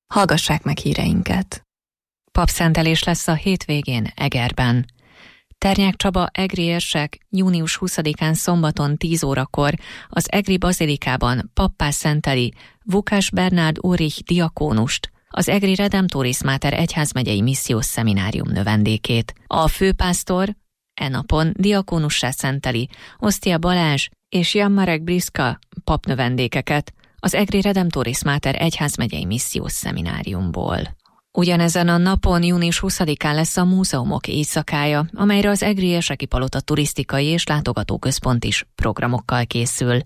Hallgassák meg híreinket. Papszentelés lesz a hétvégén Egerben. Ternyák Csaba egri érsek június 20-án szombaton 10 órakor az egri bazilikában pappá szenteli Vukás Bernárd Ulrich diakónust, az egri Redemptoris Mater egyházmegyei missziós szeminárium növendékét. A főpásztor napon diakónussá szenteli Osztia Balázs és Jan Marek Briska papnövendékeket az egri Redemptoris Mater egyházmegyei missziós szemináriumból. Ugyanezen a napon, június 20-án lesz a múzeumok éjszakája, amelyre az egri érseki palota turisztikai és látogatóközpont is programokkal készül.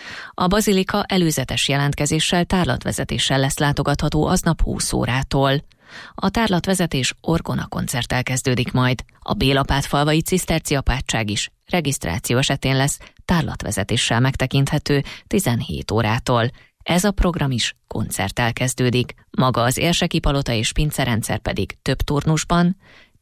A bazilika előzetes jelentkezéssel, tárlatvezetéssel lesz látogatható aznap 20 órától. A tárlatvezetés orgona koncerttel kezdődik majd. A Bélapátfalvai Ciszterci apátság is regisztráció esetén lesz tárlatvezetéssel megtekinthető 17 órától. Ez a program is koncerttel kezdődik, maga az érseki palota és pincerendszer pedig több turnusban,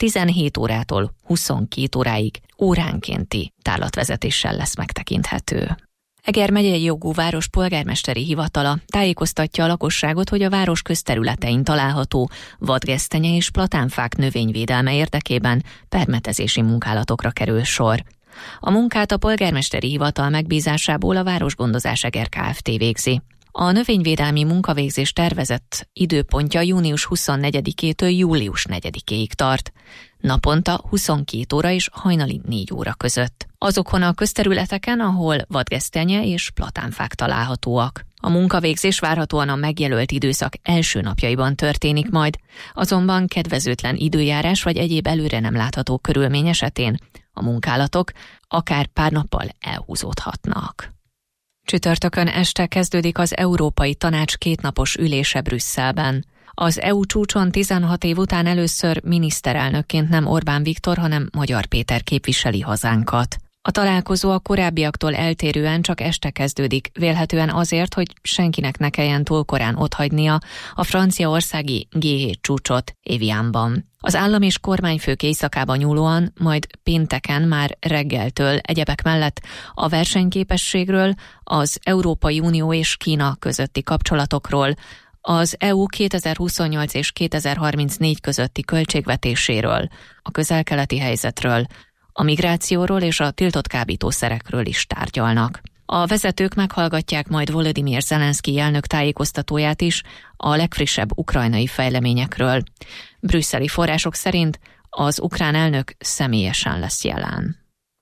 17 órától 22 óráig óránkénti tárlatvezetéssel lesz megtekinthető. Eger megyei jogú város polgármesteri hivatala tájékoztatja a lakosságot, hogy a város közterületein található vadgesztenye és platánfák növényvédelme érdekében permetezési munkálatokra kerül sor. A munkát a polgármesteri hivatal megbízásából a Városgondozás Eger Kft. Végzi. A növényvédelmi munkavégzés tervezett időpontja június 24-től július 4-ig tart. Naponta 22 óra és hajnali 4 óra között. Azokon a közterületeken, ahol vadgesztenye és platánfák találhatóak. A munkavégzés várhatóan a megjelölt időszak első napjaiban történik majd, azonban kedvezőtlen időjárás vagy egyéb előre nem látható körülmény esetén a munkálatok akár pár nappal elhúzódhatnak. Csütörtökön este kezdődik az Európai Tanács kétnapos ülése Brüsszelben. Az EU csúcson 16 év után először miniszterelnökként nem Orbán Viktor, hanem Magyar Péter képviseli hazánkat. A találkozó a korábbiaktól eltérően csak este kezdődik, vélhetően azért, hogy senkinek ne kelljen túl korán otthagynia a franciaországi G7 csúcsot Évianban. Az állam és kormányfők éjszakában nyúlóan, majd pénteken már reggeltől egyebek mellett a versenyképességről, az Európai Unió és Kína közötti kapcsolatokról, az EU 2028 és 2034 közötti költségvetéséről, a közel-keleti helyzetről, a migrációról és a tiltott kábítószerekről is tárgyalnak. A vezetők meghallgatják majd Volodymyr Zelenszky elnök tájékoztatóját is a legfrissebb ukrajnai fejleményekről. Brüsszeli források szerint az ukrán elnök személyesen lesz jelen.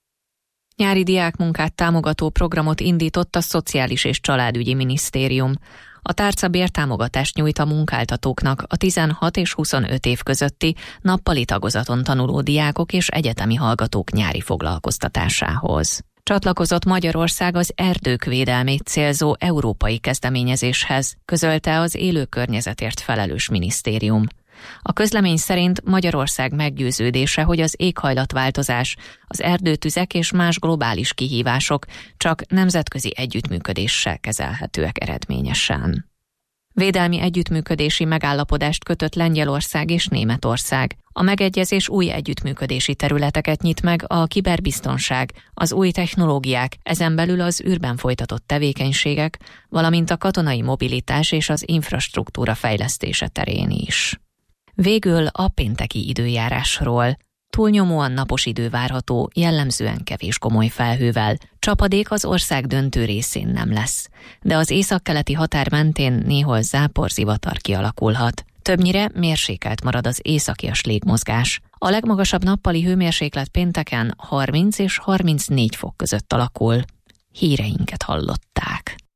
Nyári diákmunkát támogató programot indított a Szociális és Családügyi Minisztérium. A tárca bértámogatást nyújt a munkáltatóknak a 16 és 25 év közötti nappali tagozaton tanuló diákok és egyetemi hallgatók nyári foglalkoztatásához. Csatlakozott Magyarország az erdők védelmét célzó európai kezdeményezéshez, közölte az élő környezetért felelős minisztérium. A közlemény szerint Magyarország meggyőződése, hogy az éghajlatváltozás, az erdőtüzek és más globális kihívások csak nemzetközi együttműködéssel kezelhetőek eredményesen. Védelmi együttműködési megállapodást kötött Lengyelország és Németország. A megegyezés új együttműködési területeket nyit meg a kiberbiztonság, az új technológiák, ezen belül az űrben folytatott tevékenységek, valamint a katonai mobilitás és az infrastruktúra fejlesztése terén is. Végül a pénteki időjárásról. Túlnyomóan napos idő várható, jellemzően kevés gomoly felhővel. Csapadék az ország döntő részén nem lesz, de az északkeleti határ mentén néhol záporzivatar kialakulhat. Többnyire mérsékelt marad az északias légmozgás. A legmagasabb nappali hőmérséklet pénteken 30 és 34 fok között alakul. Híreinket hallották.